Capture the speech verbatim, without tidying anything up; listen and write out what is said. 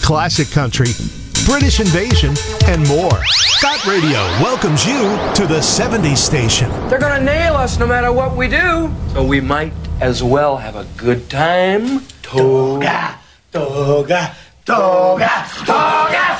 classic country, British invasion, and more. Got Radio welcomes you to the seventies station. They're gonna nail us no matter what we do. So we might as well have a good time. Toga, toga, toga, toga.